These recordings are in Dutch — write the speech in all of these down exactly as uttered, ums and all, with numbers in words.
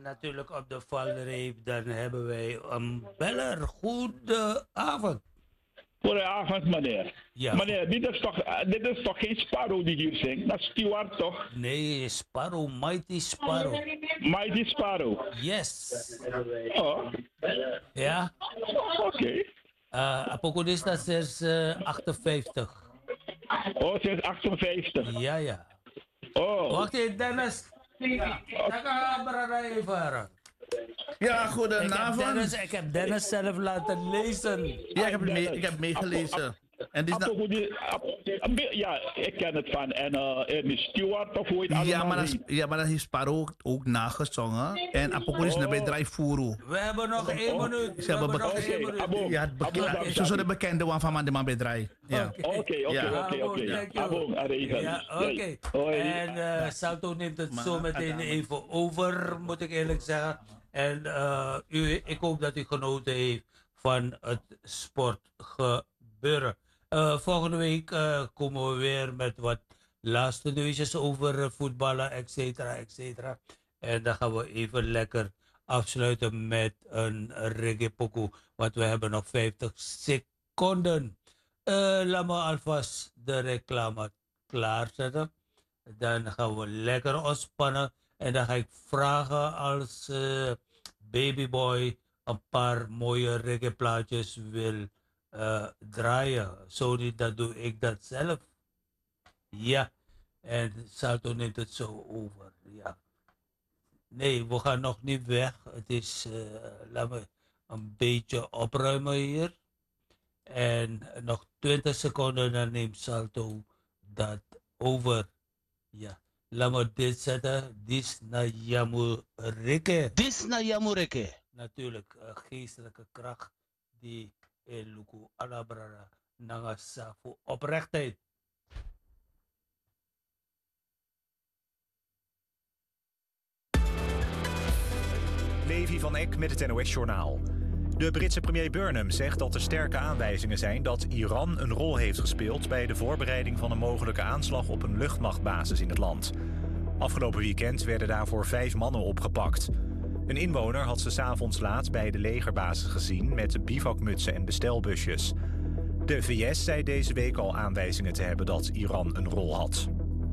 natuurlijk op de valreep, dan hebben wij een beller. Goedenavond. Goedenavond, meneer. Ja. Meneer, dit is, toch, uh, dit is toch geen Sparrow die hier zingt? Dat is Stewart toch? Nee, Sparrow, Mighty Sparrow. Mighty Sparrow. Yes. Oh. Ja. Oké. Okay. Uh, Apoko is dat sinds uh, achtenvijftig. Oh, sinds achtenvijftig? Ja, ja. Oh. Wacht even, Dennis. Ja. Ja, goedenavond. Ik heb, Dennis, ik heb Dennis zelf laten lezen. Ja, ik heb het, mee, ik heb meegelezen. En die na... Ja, ik ken het van. En uh, Stewart of hoe het allemaal ja, maar dat, ja, maar dat heeft Sparrow ook, ook nagezongen. En Apocolis oh. bij Drai Furu. We hebben nog één oh. minuut. We hebben nog okay. één minuut. Abo, ja, het beke- zo zo de bekende one van Mandema bij Drai. Ja. Oké, oké, oké. Ja, oké. En uh, Salto neemt het zo meteen even over, moet ik eerlijk zeggen. En uh, u, ik hoop dat u genoten heeft van het sportgebeuren. Uh, volgende week uh, komen we weer met wat laatste nieuwsjes over uh, voetballen, et cetera, et cetera. En dan gaan we even lekker afsluiten met een reggae pokoe. Want we hebben nog vijftig seconden. Uh, laat me alvast de reclame klaarzetten. Dan gaan we lekker ontspannen. En dan ga ik vragen als uh, babyboy een paar mooie reggae plaatjes wil uh, draaien. Zo niet, dan doe ik dat zelf. Ja, en Salto neemt het zo over. Ja. Nee, we gaan nog niet weg. Het is, uh, laat me een beetje opruimen hier. En nog twintig seconden, dan neemt Salto dat over. Ja. Laat me dit zetten. Dis na Yamureke. Dis na Yamureke. Natuurlijk, uh, geestelijke kracht die in Luku Alabrara Nagasa voor oprechtheid. Levi van Eck met het N O S-journaal. De Britse premier Burnham zegt dat er sterke aanwijzingen zijn dat Iran een rol heeft gespeeld bij de voorbereiding van een mogelijke aanslag op een luchtmachtbasis in het land. Afgelopen weekend werden daarvoor vijf mannen opgepakt. Een inwoner had ze 's avonds laat bij de legerbasis gezien met bivakmutsen en bestelbusjes. De V S zei deze week al aanwijzingen te hebben dat Iran een rol had.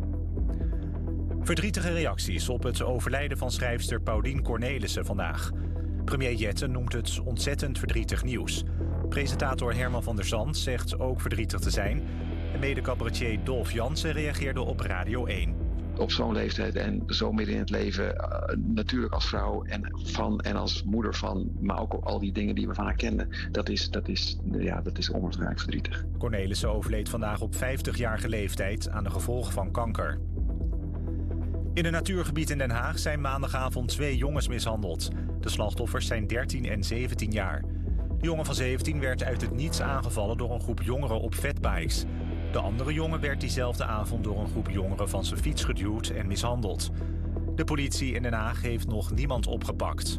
Verdrietige reacties op het overlijden van schrijfster Paulien Cornelissen vandaag. Premier Jetten noemt het ontzettend verdrietig nieuws. Presentator Herman van der Zand zegt ook verdrietig te zijn. En mede-cabaretier Dolf Jansen reageerde op Radio één. Op zo'n leeftijd en zo midden in het leven, uh, natuurlijk als vrouw en, van, en als moeder van, maar ook al die dingen die we van haar kenden, dat is, dat is, ja, dat is onwaarschijnlijk verdrietig. Cornelissen overleed vandaag op vijftigjarige leeftijd aan de gevolgen van kanker. In een natuurgebied in Den Haag zijn maandagavond twee jongens mishandeld. De slachtoffers zijn dertien en zeventien jaar. De jongen van zeventien werd uit het niets aangevallen door een groep jongeren op fatbikes. De andere jongen werd diezelfde avond door een groep jongeren van zijn fiets geduwd en mishandeld. De politie in Den Haag heeft nog niemand opgepakt.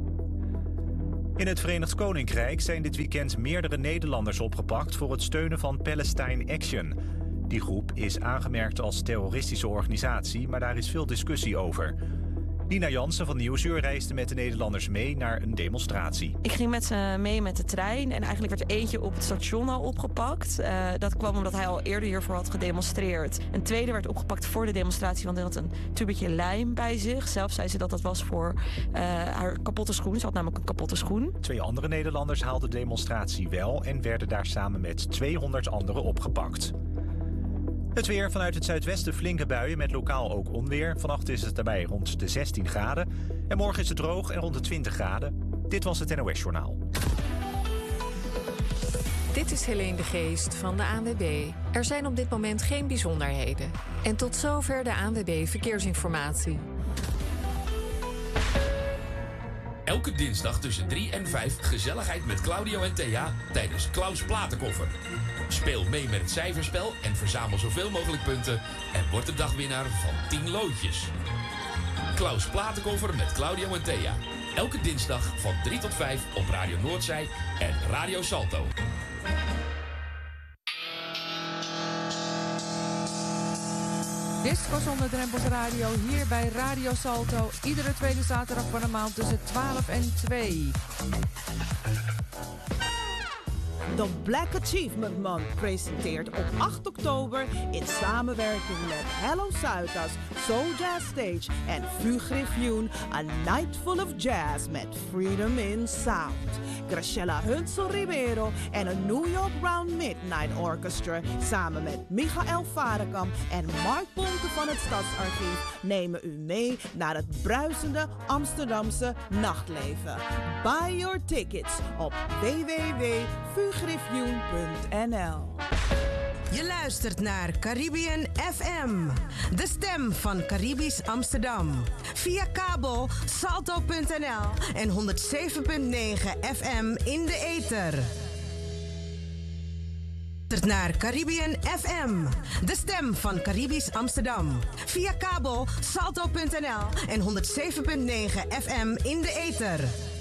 In het Verenigd Koninkrijk zijn dit weekend meerdere Nederlanders opgepakt voor het steunen van Palestine Action. Die groep is aangemerkt als terroristische organisatie, maar daar is veel discussie over. Nina Jansen van Nieuwsuur reisde met de Nederlanders mee naar een demonstratie. Ik ging met ze mee met de trein en eigenlijk werd er eentje op het station al opgepakt. Uh, dat kwam omdat hij al eerder hiervoor had gedemonstreerd. Een tweede werd opgepakt voor de demonstratie, want hij had een tubetje lijm bij zich. Zelf zei ze dat dat was voor uh, haar kapotte schoen. Ze had namelijk een kapotte schoen. Twee andere Nederlanders haalden de demonstratie wel en werden daar samen met tweehonderd anderen opgepakt. Het weer: vanuit het zuidwesten flinke buien met lokaal ook onweer. Vannacht is het daarbij rond de zestien graden. En morgen is het droog en rond de twintig graden. Dit was het N O S-journaal. Dit is Helene de Geest van de A N W B. Er zijn op dit moment geen bijzonderheden. En tot zover de A N W B Verkeersinformatie. Elke dinsdag tussen drie en vijf gezelligheid met Claudio en Thea tijdens Klaus Platenkoffer. Speel mee met het cijferspel en verzamel zoveel mogelijk punten en word de dagwinnaar van tien loodjes. Klaus Platenkoffer met Claudio en Thea. Elke dinsdag van drie tot vijf op Radio Noordzij en Radio Salto. Disco zonder drempels radio hier bij Radio Salto. Iedere tweede zaterdag van de maand tussen twaalf en twee. De Black Achievement Month presenteert op acht oktober in samenwerking met Hello Zuidas, Soul Jazz Stage en Fugriffioen A Night Full of Jazz met Freedom in Sound. Graciela Hunsel Ribeiro en een New York Round Midnight Orchestra samen met Michael Varekamp en Mark Ponte van het Stadsarchief nemen u mee naar het bruisende Amsterdamse nachtleven. Buy your tickets op w w w punt fugriffioen punt n l. Je luistert naar Caribbean F M, de stem van Caribisch Amsterdam. Via kabel salto punt n l en honderd zeven punt negen F M in de ether. Naar Caribbean F M, de stem van Caribisch Amsterdam. Via kabel salto punt n l en honderd zeven punt negen F M in de ether.